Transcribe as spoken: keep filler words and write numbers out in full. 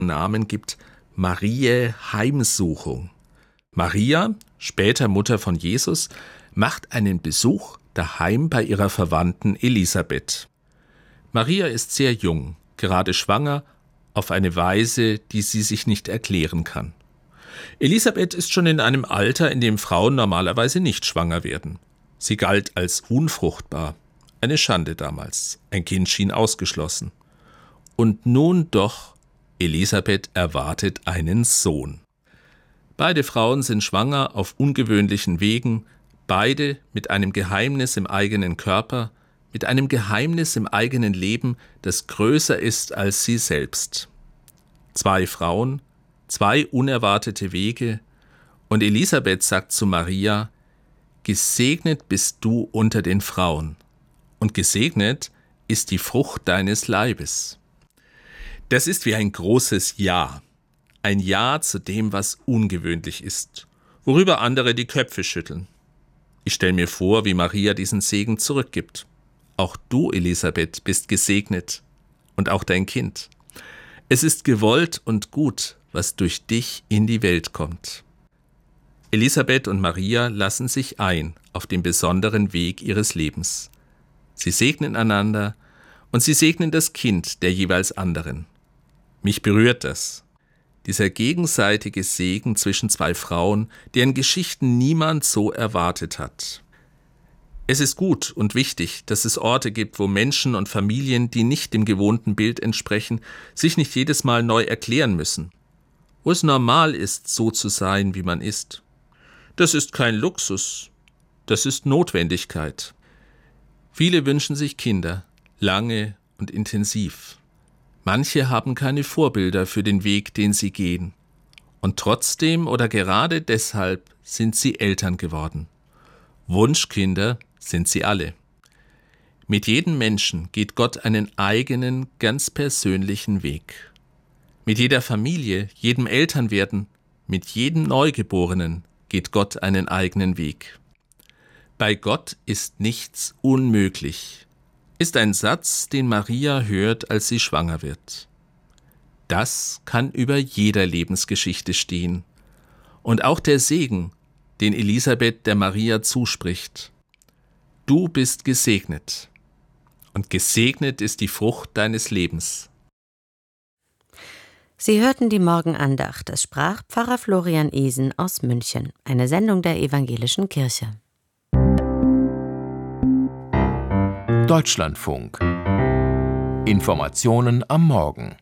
Namen gibt: Mariä Heimsuchung. Maria, später Mutter von Jesus, macht einen Besuch daheim bei ihrer Verwandten Elisabeth. Maria ist sehr jung, gerade schwanger, auf eine Weise, die sie sich nicht erklären kann. Elisabeth ist schon in einem Alter, in dem Frauen normalerweise nicht schwanger werden. Sie galt als unfruchtbar. Eine Schande damals. Ein Kind schien ausgeschlossen. Und nun doch, Elisabeth erwartet einen Sohn. Beide Frauen sind schwanger auf ungewöhnlichen Wegen, beide mit einem Geheimnis im eigenen Körper, mit einem Geheimnis im eigenen Leben, das größer ist als sie selbst. Zwei Frauen, zwei unerwartete Wege, und Elisabeth sagt zu Maria: Gesegnet bist du unter den Frauen, und gesegnet ist die Frucht deines Leibes. Das ist wie ein großes Ja, ein Ja zu dem, was ungewöhnlich ist, worüber andere die Köpfe schütteln. Ich stelle mir vor, wie Maria diesen Segen zurückgibt. Auch du, Elisabeth, bist gesegnet und auch dein Kind. Es ist gewollt und gut, was durch dich in die Welt kommt. Elisabeth und Maria lassen sich ein auf den besonderen Weg ihres Lebens. Sie segnen einander und sie segnen das Kind der jeweils anderen. Mich berührt das. Dieser gegenseitige Segen zwischen zwei Frauen, deren Geschichten niemand so erwartet hat. Es ist gut und wichtig, dass es Orte gibt, wo Menschen und Familien, die nicht dem gewohnten Bild entsprechen, sich nicht jedes Mal neu erklären müssen. Wo es normal ist, so zu sein, wie man ist. Das ist kein Luxus, das ist Notwendigkeit. Viele wünschen sich Kinder, lange und intensiv. Manche haben keine Vorbilder für den Weg, den sie gehen. Und trotzdem oder gerade deshalb sind sie Eltern geworden. Wunschkinder sind sie alle. Mit jedem Menschen geht Gott einen eigenen, ganz persönlichen Weg. Mit jeder Familie, jedem Elternwerden, mit jedem Neugeborenen geht Gott einen eigenen Weg. Bei Gott ist nichts unmöglich, ist ein Satz, den Maria hört, als sie schwanger wird. Das kann über jeder Lebensgeschichte stehen. Und auch der Segen, den Elisabeth der Maria zuspricht. Du bist gesegnet. Und gesegnet ist die Frucht deines Lebens. Sie hörten die Morgenandacht. Es sprach Pfarrer Florian Esen aus München. Eine Sendung der Evangelischen Kirche. Deutschlandfunk. Informationen am Morgen.